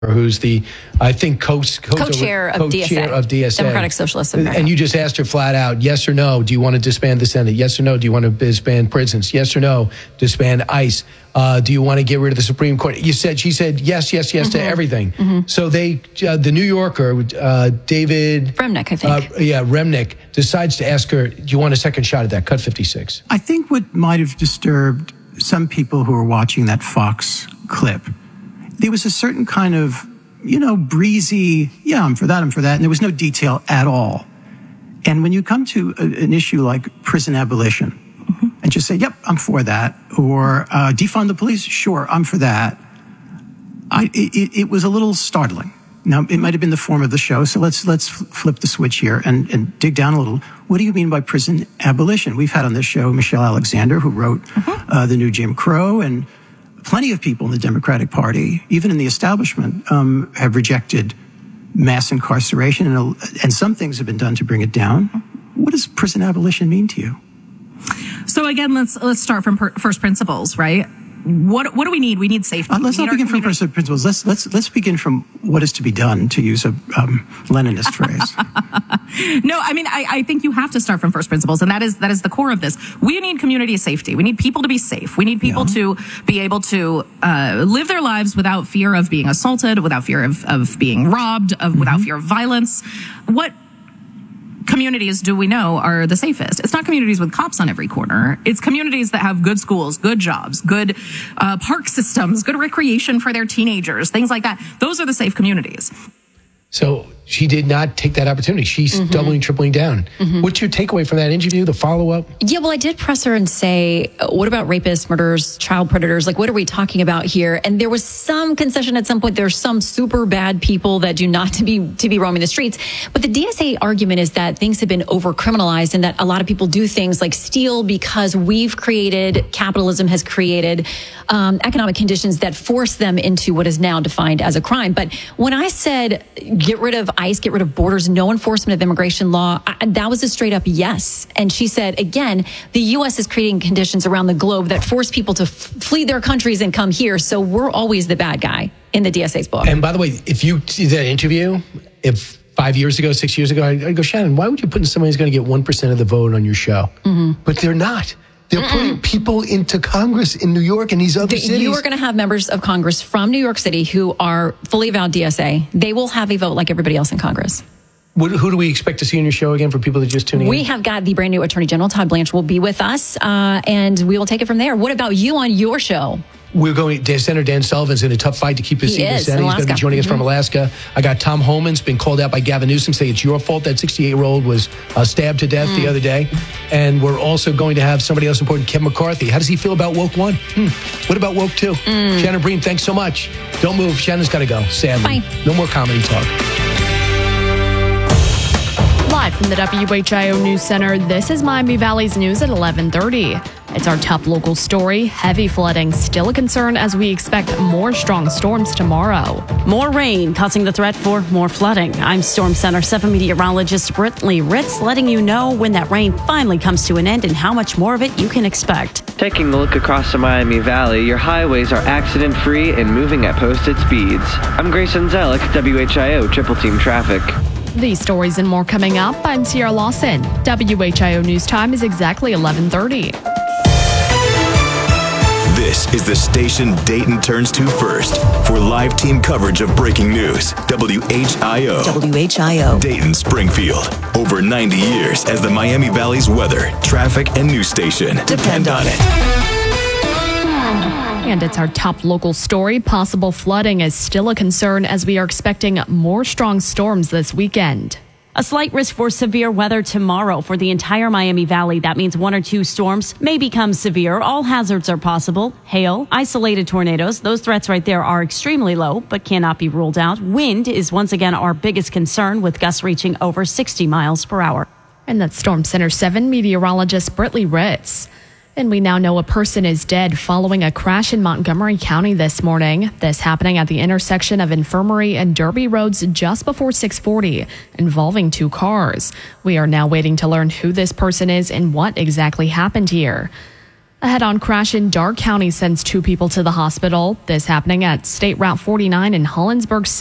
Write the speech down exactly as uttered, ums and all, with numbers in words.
who's the, I think, co- co- co-chair of, co-chair D S A, of D S A. Democratic Socialists of America. And you just asked her flat out, yes or no, do you want to disband the Senate? Yes or no, do you want to disband prisons? Yes or no, disband ICE? Uh, do you want to get rid of the Supreme Court? You said, she said yes, yes, yes mm-hmm. to everything. Mm-hmm. So they, uh, the New Yorker, uh, David Remnick, I think. Uh, yeah, Remnick decides to ask her, do you want a second shot at that? Cut fifty-six. I think what might have disturbed some people who were watching that Fox clip, there was a certain kind of, you know, breezy, yeah, I'm for that, I'm for that. And there was no detail at all. And when you come to a, an issue like prison abolition, mm-hmm. and just say, yep, I'm for that, or uh, defund the police, sure, I'm for that, I, it, it was a little startling. Now, it might have been the form of the show, so let's let's flip the switch here and, and dig down a little. What do you mean by prison abolition? We've had on this show Michelle Alexander, who wrote mm-hmm. uh, The New Jim Crow, and plenty of people in the Democratic Party, even in the establishment, um, have rejected mass incarceration, and, and some things have been done to bring it down. What does prison abolition mean to you? So again, let's let's start from per- first principles, right? What what do we need? We need safety. Uh, let's we not begin from first principles. Let's let's let's begin from what is to be done, to use a um, Leninist phrase. No, I mean I, I think you have to start from first principles, and that is that is the core of this. We need community safety. We need people to be safe. We need people yeah. to be able to uh, live their lives without fear of being assaulted, without fear of of being robbed, of mm-hmm. without fear of violence. What communities do we know are the safest? It's not communities with cops on every corner. It's communities that have good schools, good jobs, good uh, park systems, good recreation for their teenagers, things like that. Those are the safe communities. So she did not take that opportunity. She's mm-hmm. doubling, tripling down. Mm-hmm. What's your takeaway from that interview, the follow-up? Yeah, well, I did press her and say, what about rapists, murderers, child predators? Like, what are we talking about here? And there was some concession at some point. There's some super bad people that do not to be to be roaming the streets. But the D S A argument is that things have been over-criminalized and that a lot of people do things like steal because we've created, capitalism has created um, economic conditions that force them into what is now defined as a crime. But when I said get rid of ICE, get rid of borders, no enforcement of immigration law, I, that was a straight up yes. And she said, again, the U S is creating conditions around the globe that force people to f- flee their countries and come here. So we're always the bad guy in the D S A's book. And by the way, if you see that interview, if five years ago, six years ago, I'd go, Shannon, why would you put in somebody who's going to get one percent of the vote on your show? Mm-hmm. But they're not. They're Mm-mm. putting people into Congress in New York and these other the, cities. You are going to have members of Congress from New York City who are fully avowed D S A. They will have a vote like everybody else in Congress. What, who do we expect to see on your show again for people that are just tuning we in? We have got the brand new Attorney General, Todd Blanche, will be with us, uh, and we will take it from there. What about you on your show? We're going, Senator Dan Sullivan's in a tough fight to keep his he seat in the Senate. He's going to be joining mm-hmm. us from Alaska. I got Tom Homan's been called out by Gavin Newsom, saying it's your fault that sixty-eight-year-old was uh, stabbed to death mm. the other day. And we're also going to have somebody else important, Kevin McCarthy. How does he feel about Woke One? Hmm. What about Woke Two? Mm. Shannon Bream, thanks so much. Don't move. Shannon's got to go, sadly. Bye. No more comedy talk. Live from the W H I O News Center, this is Miami Valley's News at eleven thirty. It's our top local story. Heavy flooding still a concern as we expect more strong storms tomorrow. More rain causing the threat for more flooding. I'm Storm Center seven meteorologist Brittany Ritz, letting you know when that rain finally comes to an end and how much more of it you can expect. Taking a look across the Miami Valley, your highways are accident-free and moving at posted speeds. I'm Grayson Zellick, W H I O Triple Team Traffic. These stories and more coming up. I'm Sierra Lawson. W H I O News Time is exactly eleven thirty. This is the station Dayton turns to first for live team coverage of breaking news. W H I O. W H I O. Dayton Springfield. Over ninety years as the Miami Valley's weather, traffic, and news station. Depend, Depend on it. And it's our top local story. Possible flooding is still a concern as we are expecting more strong storms this weekend. A slight risk for severe weather tomorrow for the entire Miami Valley. That means one or two storms may become severe. All hazards are possible. Hail, isolated tornadoes. Those threats right there are extremely low, but cannot be ruled out. Wind is once again our biggest concern, with gusts reaching over sixty miles per hour. And that's Storm Center seven meteorologist Brittany Ritz. And we now know a person is dead following a crash in Montgomery County this morning. This happening at the intersection of Infirmary and Derby Roads just before six forty, involving two cars. We are now waiting to learn who this person is and what exactly happened here. A head-on crash in Darke County sends two people to the hospital. This happening at State Route forty-nine in Hollinsburg